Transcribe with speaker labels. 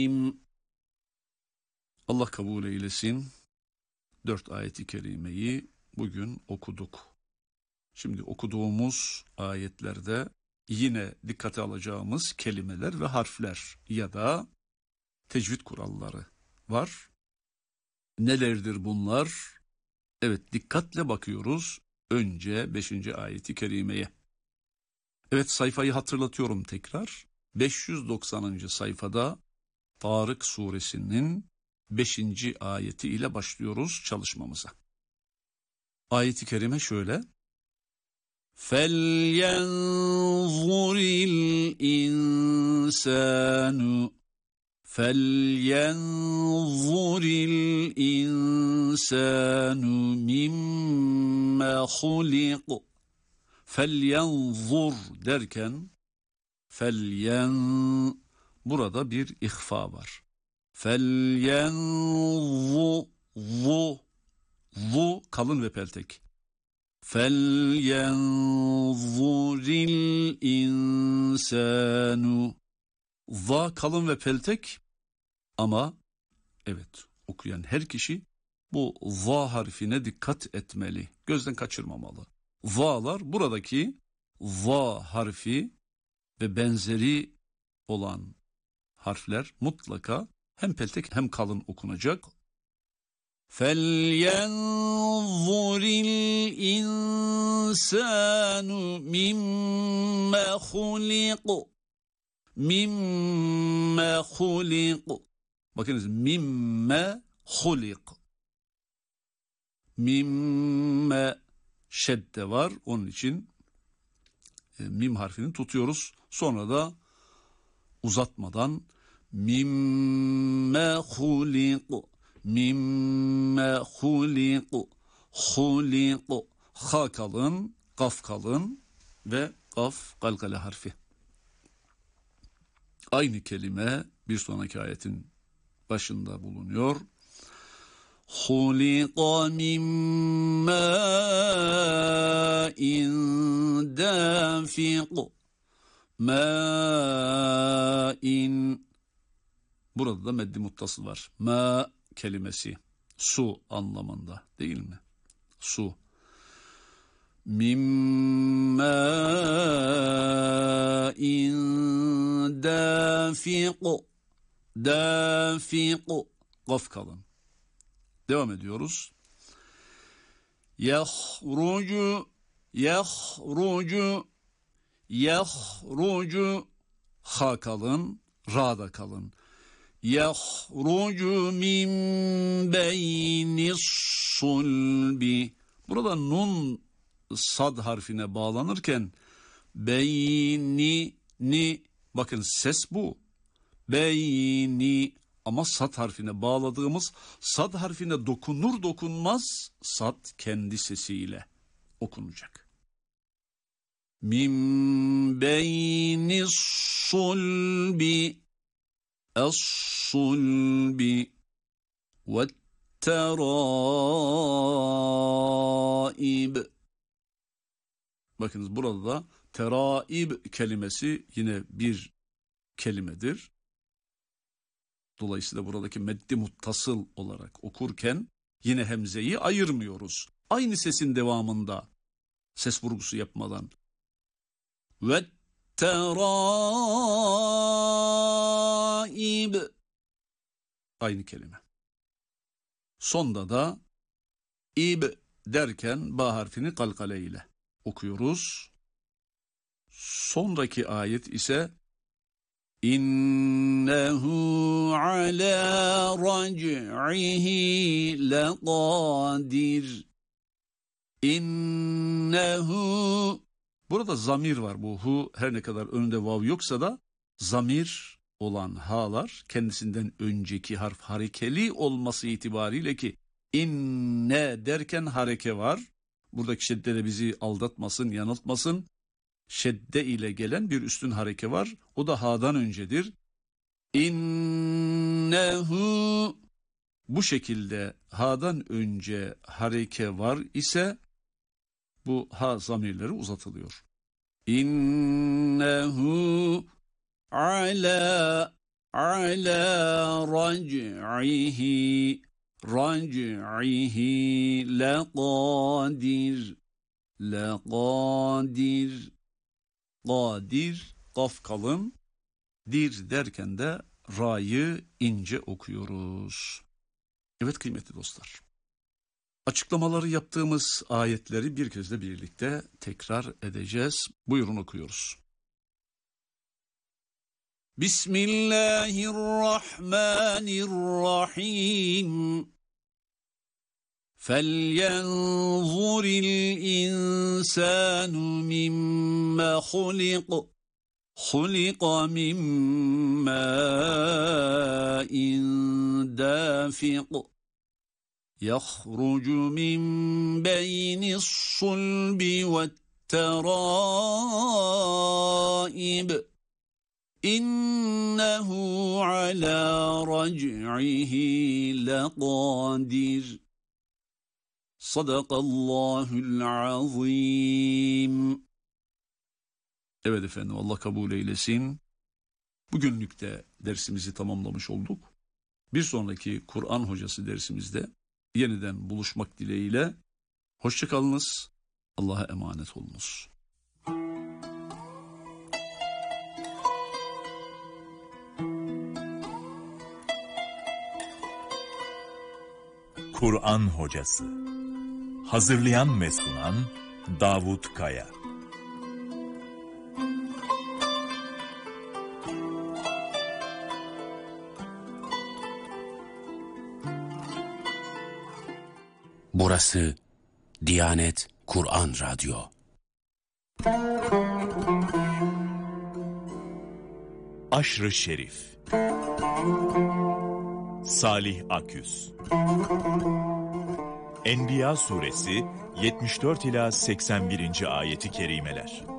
Speaker 1: Allah kabul eylesin. 4 ayeti kerimeyi bugün okuduk. Şimdi okuduğumuz ayetlerde yine dikkate alacağımız kelimeler ve harfler ya da tecvid kuralları var. Nelerdir bunlar? Evet, dikkatle bakıyoruz. Önce 5. ayeti kerimeye. Evet, sayfayı hatırlatıyorum tekrar. 590. sayfada Tarık suresinin 5. ayeti ile başlıyoruz çalışmamıza. Ayet-i kerime şöyle. فَلْيَنْظُرِ الْاِنْسَانُ فَلْيَنْظُرِ الْاِنْسَانُ مِمَّا خُلِقُ فَلْيَنْظُرْ derken burada bir ihfa var. فَلْيَنْظُ vu kalın ve peltek. فَلْيَنْظُرِ الْاِنْسَانُ va kalın ve peltek ama evet okuyan her kişi bu va harfine dikkat etmeli. Gözden kaçırmamalı. Va'lar buradaki va harfi ve benzeri olan harfler mutlaka hem peltek hem kalın okunacak. فَلْيَنْظُرِ الْاِنْسَانُ مِمَّا خُلِقُ مِمَّا خُلِقُ bakınız mimme hulik mimme şedde var, onun için mim harfini tutuyoruz, sonra da uzatmadan mimme huliku mimme huliku huliku ha kalın, kaf kalın ve kaf kalkale harfi. Aynı kelime bir sonraki ayetin başında bulunuyor. Hulika min mâin dâfiq. Mâin. Burada da meddi muttasıl var. Ma kelimesi su anlamında değil mi? Su. Min mâin dâfiq. Dâfiq. Kaf kalın. Devam ediyoruz. Yahrucu yahrucu ha kalın, ra da kalın. Yahrucu min beynis sulbi. Burada nun sad harfine bağlanırken beyni ni, bakın ses bu. Beyni ama sad harfine bağladığımız, sad harfine dokunur dokunmaz sad kendi sesiyle okunacak. Min beyni sulbi es-sulbi ve teraib. Bakınız burada da teraib kelimesi yine bir kelimedir. Dolayısıyla buradaki meddi muttasıl olarak okurken yine hemzeyi ayırmıyoruz. Aynı sesin devamında ses vurgusu yapmadan. Ve teraib. Aynı kelime. Sonda da ib derken ba harfini kalkale ile okuyoruz. Sonraki ayet ise İnnehu ala rac'ihi laqadir. İnnehu. Burada zamir var. Bu hu her ne kadar önünde vav yoksa da zamir olan halar kendisinden önceki harf harekeli olması itibariyle ki inne derken hareke var. Buradaki şedde de bizi aldatmasın, yanıltmasın. Şedde ile gelen bir üstün hareke var. O da ha'dan öncedir. İnnehu. Bu şekilde ha'dan önce hareke var ise bu ha zamirleri uzatılıyor. İnnehu ala على رجعه رجعه لقادر لقادر Kadir, kaf kalın, dir derken de ra'yı ince okuyoruz. Evet kıymetli dostlar, açıklamaları yaptığımız ayetleri bir kez de birlikte tekrar edeceğiz. Buyurun okuyoruz. Bismillahirrahmanirrahim. فَلْيَنْظُرِ الْإِنْسَانُ مِمَّا خُلِقَ خُلِقَ مِنْ مَاءٍ دَافِقٍ يَخْرُجُ مِنْ بَيْنِ الصُّلْبِ وَالتَّرَائِبِ إِنَّهُ عَلَى رَجْعِهِ لَقَادِرٌ Sadakallahul azim. Evet efendim, Allah kabul eylesin. Bugünlük de dersimizi tamamlamış olduk. Bir sonraki Kur'an hocası dersimizde yeniden buluşmak dileğiyle. Hoşça kalınız. Allah'a emanet olunuz.
Speaker 2: Kur'an hocası. Hazırlayan ve sunan Davut Kaya.
Speaker 3: Burası Diyanet Kur'an Radyo.
Speaker 2: Aşr-ı Şerif. Salih Akyüz. Enbiya suresi 74 ila 81. ayeti kerimeler.